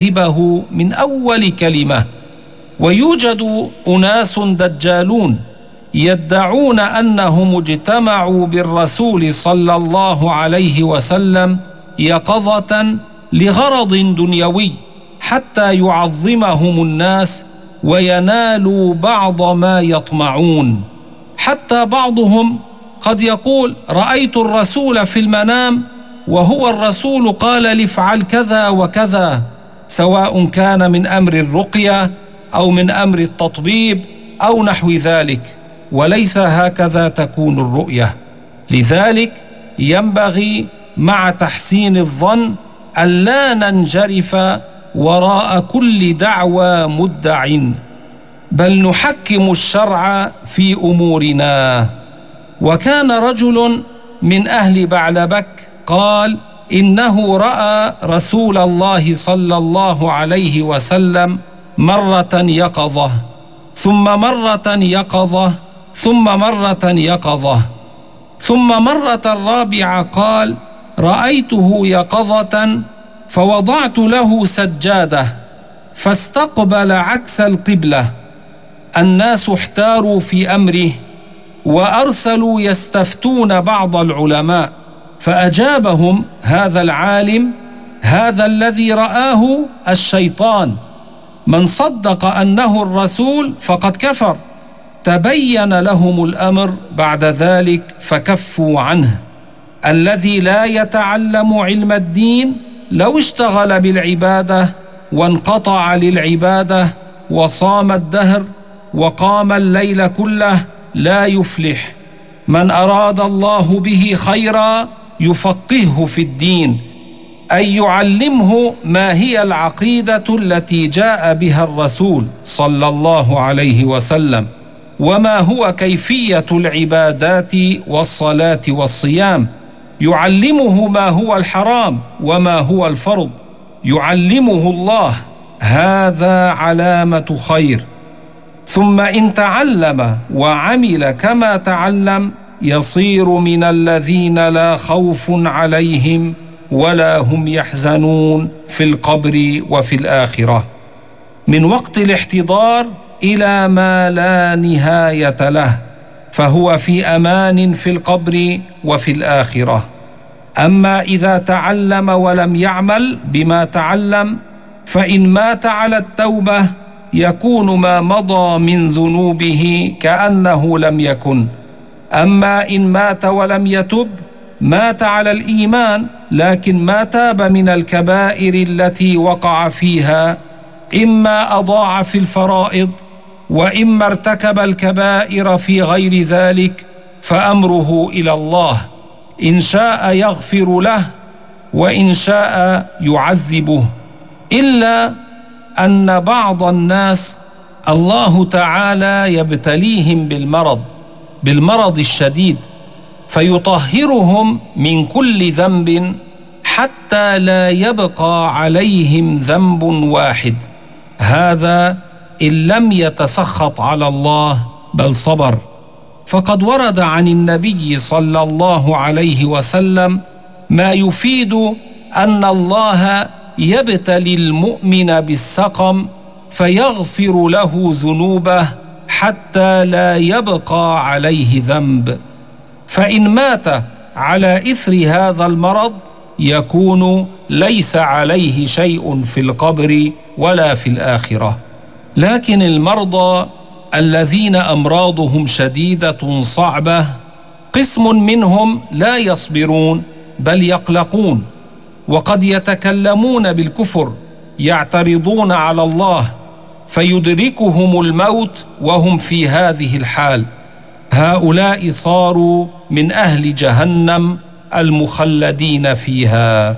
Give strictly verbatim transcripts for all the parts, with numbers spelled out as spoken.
كذبه من أول كلمة. ويوجد أناس دجالون يدعون أنهم اجتمعوا بالرسول صلى الله عليه وسلم يقظة لغرض دنيوي حتى يعظمهم الناس وينالوا بعض ما يطمعون. حتى بعضهم قد يقول: رأيت الرسول في المنام وهو الرسول قال لي افعل كذا وكذا، سواء كان من أمر الرقية أو من أمر التطبيب أو نحو ذلك، وليس هكذا تكون الرؤية. لذلك ينبغي مع تحسين الظن ألا ننجرف وراء كل دعوى مدع، بل نحكم الشرع في أمورنا. وكان رجل من أهل بعلبك قال إنه رأى رسول الله صلى الله عليه وسلم مرة يقظة ثم مرة يقظة ثم مرة يقظة، ثم مرة رابعة قال رأيته يقظة فوضعت له سجادة فاستقبل عكس القبلة. الناس احتاروا في أمره وأرسلوا يستفتون بعض العلماء، فأجابهم هذا العالم: هذا الذي رآه الشيطان، من صدق أنه الرسول فقد كفر. تبين لهم الأمر بعد ذلك فكفوا عنه. الذي لا يتعلم علم الدين لو اشتغل بالعبادة وانقطع للعبادة وصام الدهر وقام الليل كله لا يفلح. من أراد الله به خيرا يفقهه في الدين، أي يعلمه ما هي العقيدة التي جاء بها الرسول صلى الله عليه وسلم، وما هو كيفية العبادات والصلاة والصيام. يعلمه ما هو الحرام وما هو الفرض، يعلمه الله. هذا علامة خير. ثم إن تعلم وعمل كما تعلم يصير من الذين لا خوف عليهم ولا هم يحزنون في القبر وفي الآخرة، من وقت الاحتضار إلى ما لا نهاية له، فهو في أمان في القبر وفي الآخرة. أما إذا تعلم ولم يعمل بما تعلم فإن مات على التوبة يكون ما مضى من ذنوبه كأنه لم يكن. أما إن مات ولم يتب مات على الإيمان لكن ما تاب من الكبائر التي وقع فيها، إما أضاع في الفرائض وإما ارتكب الكبائر في غير ذلك، فأمره إلى الله، إن شاء يغفر له وإن شاء يعذبه. إلا أن بعض الناس الله تعالى يبتليهم بالمرض بالمرض الشديد فيطهرهم من كل ذنب حتى لا يبقى عليهم ذنب واحد. هذا إن لم يتسخط على الله بل صبر. فقد ورد عن النبي صلى الله عليه وسلم ما يفيد أن الله يبتلي المؤمن بالسقم فيغفر له ذنوبه حتى لا يبقى عليه ذنب، فإن مات على إثر هذا المرض يكون ليس عليه شيء في القبر ولا في الآخرة. لكن المرضى الذين أمراضهم شديدة صعبة قسم منهم لا يصبرون بل يقلقون، وقد يتكلمون بالكفر، يعترضون على الله فيدركهم الموت وهم في هذه الحال. هؤلاء صاروا من أهل جهنم المخلدين فيها.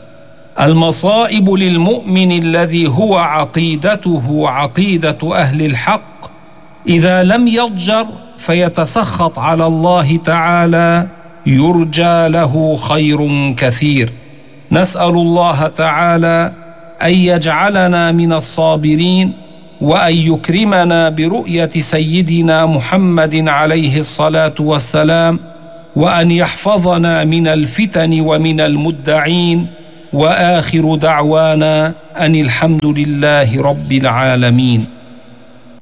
المصائب للمؤمن الذي هو عقيدته عقيدة أهل الحق إذا لم يضجر فيتسخط على الله تعالى يرجى له خير كثير. نسأل الله تعالى أن يجعلنا من الصابرين، وأن يكرمنا برؤية سيدنا محمد عليه الصلاة والسلام، وأن يحفظنا من الفتن ومن المدعين. وآخر دعوانا أن الحمد لله رب العالمين.